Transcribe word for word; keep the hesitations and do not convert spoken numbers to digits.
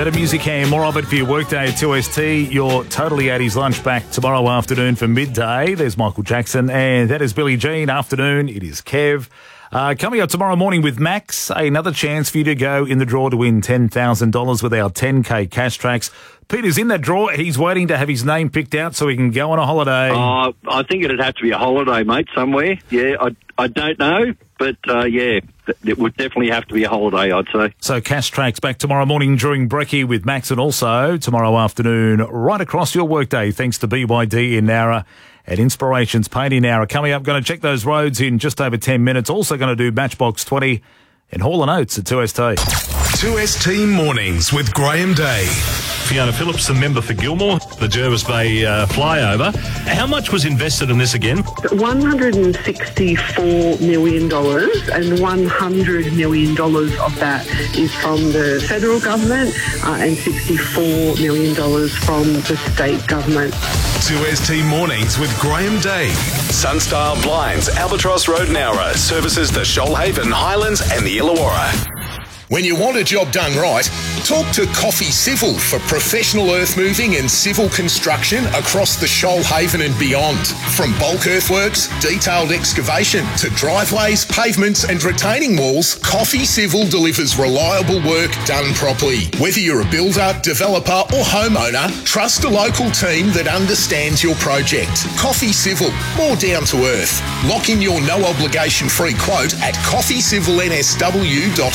Better music and more of it for your workday at two S T. Your Totally eighties lunch back tomorrow afternoon for midday. There's Michael Jackson, and that is Billie Jean. Afternoon, it is Kev. Uh, coming up tomorrow morning with Max, another chance for you to go in the draw to win ten thousand dollars with our ten K cash tracks. Peter's in that draw. He's waiting to have his name picked out so he can go on a holiday. Uh, I think it'd have to be a holiday, mate, somewhere. Yeah, I, I don't know, but uh, yeah, it would definitely have to be a holiday, I'd say. So cash tracks back tomorrow morning during Brekkie with Max, and also tomorrow afternoon right across your workday thanks to B Y D in Nowra at Inspirations Paint in Nowra. Coming up, going to check those roads in just over ten minutes. Also going to do Matchbox twenty and Hall and Oates at two S T. two S T Mornings with Graham Day. Fiona Phillips, the member for Gilmore, the Jervis Bay uh, flyover. How much was invested in this again? one hundred sixty-four million dollars, and one hundred million dollars of that is from the federal government uh, and sixty-four million dollars from the state government. two S T Mornings with Graham Day. Sunstyle Blinds, Albatross Road, Nowra, services the Shoalhaven, Highlands and the Illawarra. When you want a job done right, talk to Coffee Civil for professional earth moving and civil construction across the Shoalhaven and beyond. From bulk earthworks, detailed excavation to driveways, pavements and retaining walls, Coffee Civil delivers reliable work done properly. Whether you're a builder, developer or homeowner, trust a local team that understands your project. Coffee Civil, more down to earth. Lock in your no obligation free quote at coffee civil n s w dot